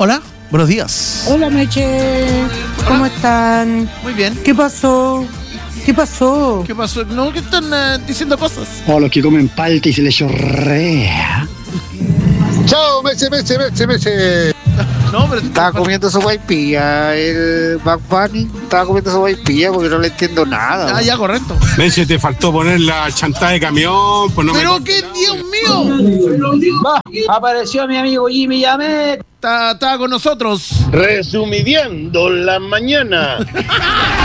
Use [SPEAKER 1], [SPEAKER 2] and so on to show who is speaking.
[SPEAKER 1] Hola, buenos días.
[SPEAKER 2] Hola, Meche. ¿Cómo están?
[SPEAKER 1] Muy bien.
[SPEAKER 2] ¿Qué pasó? ¿Qué pasó?
[SPEAKER 1] ¿Qué pasó? No, que están diciendo cosas.
[SPEAKER 3] O los que comen palta y se les chorrea.
[SPEAKER 4] Chao, Meche.
[SPEAKER 1] No, pero
[SPEAKER 4] Estaba comiendo su guaipilla, el Bad Bunny. Estaba comiendo su guaipilla porque no le entiendo nada.
[SPEAKER 1] Ah, ya, correcto.
[SPEAKER 5] Meche, te faltó poner la chantada de camión, pues no
[SPEAKER 1] Pero
[SPEAKER 5] me...
[SPEAKER 1] qué, Dios mío.
[SPEAKER 6] Apareció mi amigo Jimmy Llamet.
[SPEAKER 1] Está con nosotros.
[SPEAKER 7] Resumiendo la mañana.